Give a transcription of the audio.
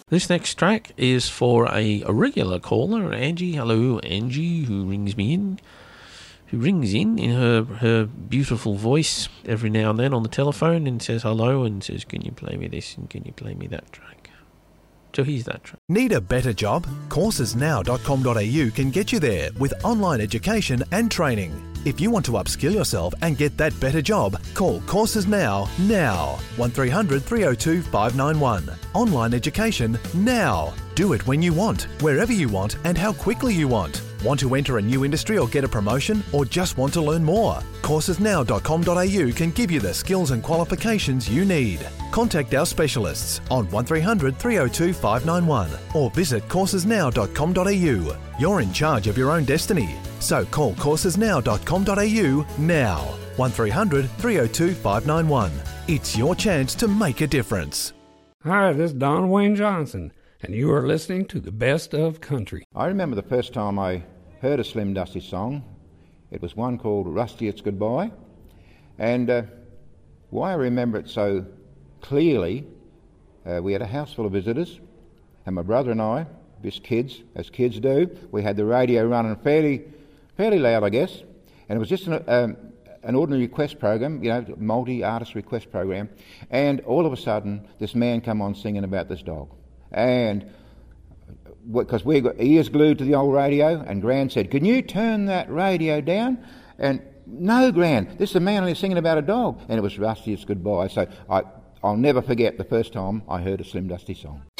This next track is for a regular caller, Angie. Hello, Angie, who rings in her beautiful voice every now and then on the telephone and says hello and says, can you play me this and can you play me that track? So here's that track. Need a better job? Coursesnow.com.au can get you there with online education and training. If you want to upskill yourself and get that better job, call Courses now. 1300 302 591. Online education now. Do it when you want, wherever you want and how quickly you want. Want to enter a new industry or get a promotion, or just want to learn more? Coursesnow.com.au can give you the skills and qualifications you need. Contact our specialists on 1300 302 591 or visit coursesnow.com.au. You're in charge of your own destiny. So call coursesnow.com.au now. 1300 302 591. It's your chance to make a difference. Hi, this is Don Wayne Johnson, and you are listening to the Best of Country. I remember the first time I heard a Slim Dusty song. It was one called Rusty It's Goodbye. And why I remember it so clearly, we had a house full of visitors, and my brother and I, just kids, as kids do, we had the radio running fairly loud, I guess, and it was just an ordinary request program, multi-artist request program, and all of a sudden this man come on singing about this dog. And because we got ears glued to the old radio, and Gran said, can you turn that radio down? And no, Gran, this is a man only singing about a dog. And it was Rusty It's Goodbye. So I'll never forget the first time I heard a Slim Dusty song.